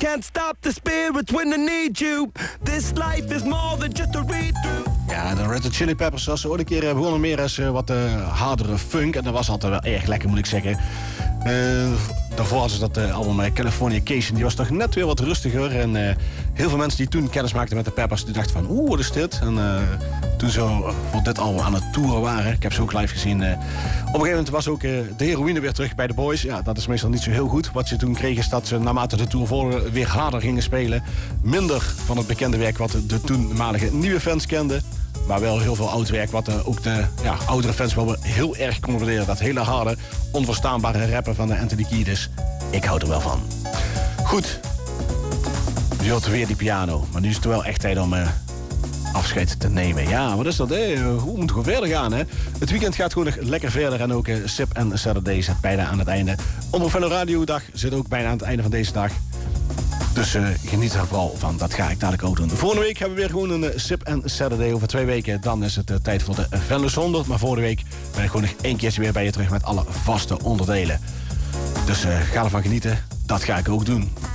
can't stop the spirits when I need you. This life is more than just a read-through. Ja, de Red Hot Chili Peppers was ooit een keer begonnen meer als wat hardere funk. En dat was altijd wel erg lekker, moet ik zeggen. Daarvoor hadden ze dat album Californication. Die was toch net weer wat rustiger. En heel veel mensen die toen kennis maakten met de Peppers... die dachten van, wat is dit? En toen ze voor dit album aan het toeren waren... ik heb ze ook live gezien... op een gegeven moment was ook de heroïne weer terug bij de Boys. Ja, dat is meestal niet zo heel goed. Wat ze toen kregen is dat ze naarmate de tour voor weer harder gingen spelen. Minder van het bekende werk wat de toenmalige nieuwe fans kenden. Maar wel heel veel oud werk, wat ook de oudere fans wel heel erg konden waarderen. Dat hele harde, onverstaanbare rappen van de Anthony Kiedis. Ik hou er wel van. Goed. Je hoort weer die piano. Maar nu is het wel echt tijd om afscheid te nemen. Ja, wat is dat? Hoe moet het gewoon verder gaan, hè? Het weekend gaat gewoon nog lekker verder. En ook Sip en Saturday zit bijna aan het einde. Omroep Venlo Radio-dag zit ook bijna aan het einde van deze dag. Dus geniet er vooral van. Dat ga ik dadelijk ook doen. Volgende week hebben we weer gewoon een Sip en Saturday. Over 2 weken dan is het tijd voor de Venlo 100. Maar vorige week ben ik gewoon nog 1 keertje weer bij je terug met alle vaste onderdelen. Dus ga ervan genieten. Dat ga ik ook doen.